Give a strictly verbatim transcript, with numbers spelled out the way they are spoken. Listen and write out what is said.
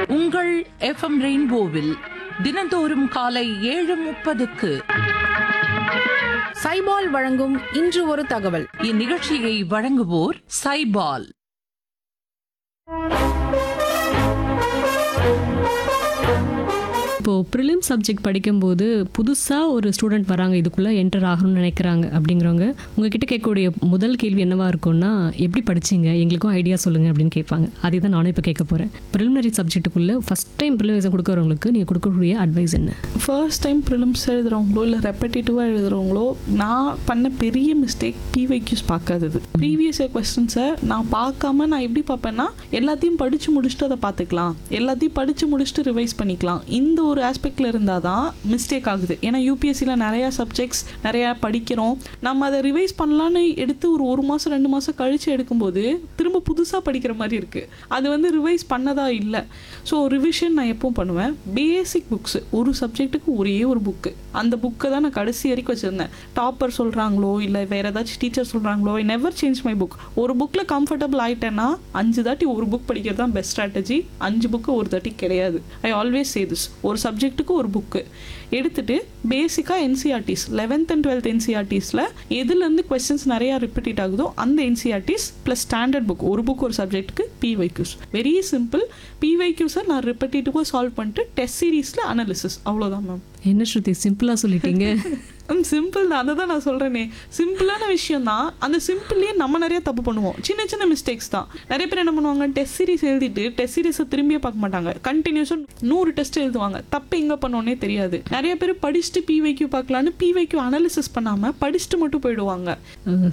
உங்கள் எஃப்எம் ரெயின்போவில் தினந்தோறும் காலை ஏழு முப்பதுக்கு சைபால் வழங்கும் இன்று ஒரு தகவல். இந்நிகழ்ச்சியை வழங்குவோர் சைபால். இப்போது ப்ரிலிம் சப்ஜெக்ட் படிக்கும்போது புதுசாக ஒரு ஸ்டூடெண்ட் வராங்க, இதுக்குள்ளே என்டர் ஆகணும்னு நினைக்கிறாங்க அப்படிங்கிறவங்க உங்ககிட்ட கேட்கக்கூடிய முதல் கேள்வி என்னவா இருக்கும்னா, எப்படி படிச்சிங்க, எங்களுக்கும் ஐடியா சொல்லுங்கள் அப்படின்னு கேட்பாங்க. அதே தான் நானும் இப்போ கேட்க போகிறேன். ப்ரிலிமினரி சப்ஜெக்ட்டுக்குள்ளே ஃபஸ்ட் டைம் ப்ரிலிமினரி கொடுக்குறவங்களுக்கு நீங்கள் கொடுக்கக்கூடிய அட்வைஸ் என்ன? ஃபர்ஸ்ட் டைம் ப்ரிலிம்ஸ் எழுதுகிறவங்களோ இல்லை ரெப்படேட்டிவாக எழுதுகிறவங்களோ நான் பண்ண பெரிய மிஸ்டேக் பிவைக்யூஸ் பார்க்காதது. ப்ரீவியஸ் இயர் கொஸ்டின்ஸை நான் பார்க்காம நான் எப்படி பார்ப்பேன்னா, எல்லாத்தையும் படித்து முடிச்சுட்டு அதை பார்த்துக்கலாம், எல்லாத்தையும் படித்து முடிச்சுட்டு ரிவைஸ் பண்ணிக்கலாம், இந்த ஒரு ஆஸ்பெக்டில் இருந்தால் தான் மிஸ்டேக் ஆகுது. ஏன்னா யூபிஎஸ்சியில் நிறையா சப்ஜெக்ட்ஸ் நிறையா படிக்கிறோம், நம்ம அதை ரிவைஸ் பண்ணலான்னு எடுத்து ஒரு ஒரு மாதம் ரெண்டு மாதம் கழித்து எடுக்கும்போது திரும்ப புதுசாக படிக்கிற மாதிரி இருக்குது. அது வந்து ரிவைஸ் பண்ணதா இல்லை. ஸோ ரிவிஷன் நான் எப்பவும் பண்ணுவேன். பேசிக் புக்ஸு, ஒரு சப்ஜெக்ட்டுக்கு ஒரே ஒரு புக்கு, அந்த புக்கை தான் நான் கடைசி வரைக்கும் வச்சுருந்தேன். டாப்பர் சொல்கிறாங்களோ இல்லை வேறு ஏதாச்சும் டீச்சர் சொல்கிறாங்களோ, I never change my book. ஒரு புக்கில் கம்ஃபர்டபுள் ஆகிட்டேன்னா அஞ்சு தாட்டி ஒரு புக் படிக்கிறது தான் பெஸ்ட் ஸ்ட்ராட்டஜி. அஞ்சு புக்கு ஒரு தாட்டி கிடையாது. I always say this. ஒரு சப்ஜெக்ட்டுக்கு ஒரு புக்கு எடுத்துகிட்டு பேசிக்காக என்சிஆர்டிஸ் லெவன்த் அண்ட் டுவெல்த் என்சிஆர்டிஸில் எதுலேருந்து கொஸ்டின்ஸ் நிறையா ரிப்பீட் ஆகுதோ அந்த என்சிஆர்டிஸ் ப்ளஸ் ஸ்டாண்டர்ட் புக், ஒரு புக் ஒரு சப்ஜெக்ட்டுக்கு பிவைக்யூஸ். Very simple. பிவைக்யூஸை நான் ரிப்பீட்டேட்டிவாக சால்வ் பண்ணிட்டு டெஸ்ட் சீரீஸில் அனாலிசிஸ், அவ்வளோதான் மேம். என்ன ஸ்ருதி சிம்பிளாக சொல்லிட்டீங்க. சிம்பிள் தான், அதை தான் நான் சொல்கிறேனே. சிம்பிளான விஷயம் தான். அந்த சிம்பிள்லேயே நம்ம நிறைய தப்பு பண்ணுவோம், சின்ன சின்ன மிஸ்டேக்ஸ் தான். நிறைய பேர் என்ன பண்ணுவாங்க, டெஸ்ட் சீரிஸ் எழுதிட்டு டெஸ்ட் சீரிஸை திரும்பியே பார்க்க மாட்டாங்க, கண்டினியூஸாக நூறு டெஸ்ட் எழுதுவாங்க, தப்பு எங்கே பண்ணோன்னே தெரியாது. நிறைய பேர் படிச்சுட்டு பிவைக்யூ பார்க்கலான்னு பிவைக்யூ அனாலிசிஸ் பண்ணாமல் படிச்சுட்டு மட்டும் போயிடுவாங்க.